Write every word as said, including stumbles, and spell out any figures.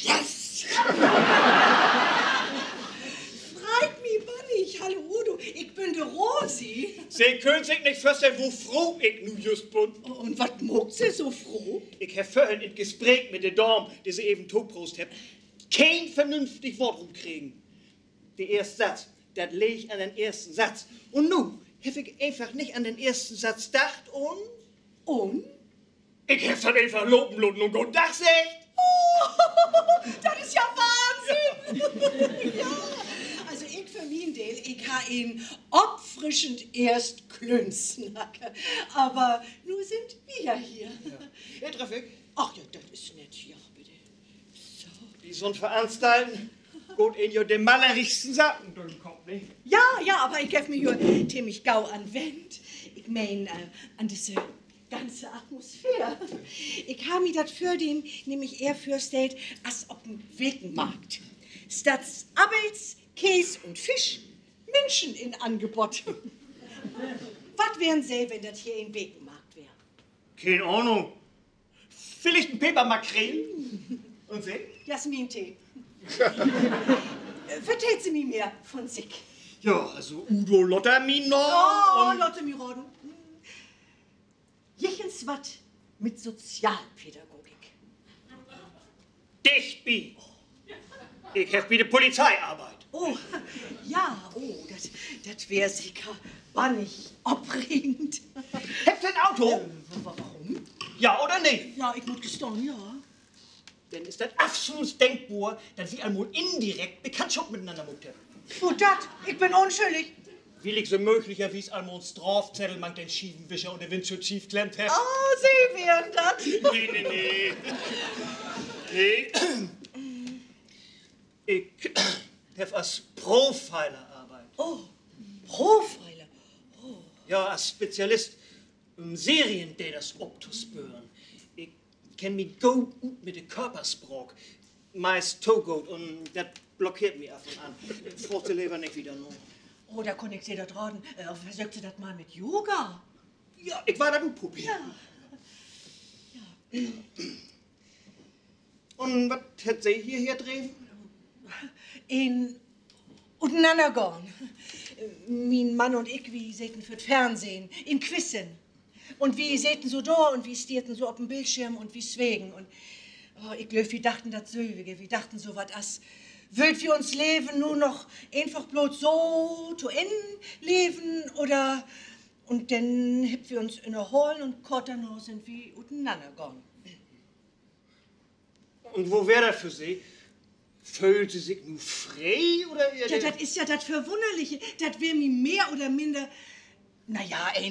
Yes! Freit mich bannig. Hallo Udo, ich bin de Rosi. Sie können sich nicht vorstellen, wo froh ich nu just bin. Und was mogt sie so froh? Ich hab vorhin in Gespräch mit der Dame, die sie eben totprost hat, kein vernünftig Wort rumkriegen. Der erste Satz, das leg ich an den ersten Satz. Und nu hab ich einfach nicht an den ersten Satz gedacht und... Und? Ich hab dann einfach loben, loben und gut Dach sagt. Oh, das ist ja Wahnsinn! Ja, also ich für mein Teil, ich ha ihn opfrischend erst klünznacke. Aber nur sind wir hier. Ja, treff ich. Ach ja, das ist nett, ja, bitte. So. Wie so ein Veranstalten, gut in jo den malerischsten Sachen durch den Kopf, nicht? Ja, ja, aber ich geb mir hier ziemlich gau an Wend. Ich mein, äh, an diese ganze Atmosphäre. Ich habe mir das für den nämlich eher vorgestellt, als ob ein Weckenmarkt. Statt Abels, Käse und Fisch, Menschen in Angebot. Was wären Sie, wenn das hier ein Weckenmarkt wäre? Keine Ahnung. Vielleicht ein Pepermakrelen? Und Sie? Jasmin-Tee. Vertellt Sie mir mehr von sich. Ja, also Udo Lottermin noch. Oh, und Lotte Miroden. Jechens wat mit Sozialpädagogik. dicht bi. Ich hab wie die Polizeiarbeit. Oh, ja, oh, das, das wäre sicher bannig aufregend. Habt ihr ein Auto? Äh, warum? Ja oder nee? Ja, ich muss gestehen, ja. Dann ist das absolut denkbar, dass wir einmal indirekt Bekanntschaft miteinander mutten. Wo dat? Ich bin unschuldig. Will ich so möglicherweise einmal einen Strafzettel mang den Schiebenwischer und den Windschutzschief schief klemmt hat? Oh, Sie wären das. Nee, nee, nee. Nee. Ich hab als Profiler arbeit. Oh, Profiler. Oh. Ja, als Spezialist im Seriendaters abzuspüren. Ich kenn mich gut gut mit der Körpersprache. Meist Togut und das blockiert mich ab und an. Fruchte lieber nicht wieder nur. Oh, da kann ich Sie da raten. Äh, versucht Sie das mal mit Yoga? Ja, ich war da ein Puppi. Ja. Ja. Und was hat sie hierher drehen? In Utnanagorn. Mein Mann und ich, wir säten für Fernsehen, in Quissen. Und wir säten so da und wir stierten so auf dem Bildschirm und wir swegen. Und oh, ich glaube, wir dachten das Söwige, wir dachten so was as. Wollt wir uns leben nur noch einfach bloß so zu Ende leben oder und dann hüpfen wir uns in der Holen und kurz danach sind wir Utnanagorn. Und wo wäre das für sie? Fühlt sie sich nur frei oder eher... Ja, das ist ja das Verwunderliche. Das wäre mir mehr oder minder, naja,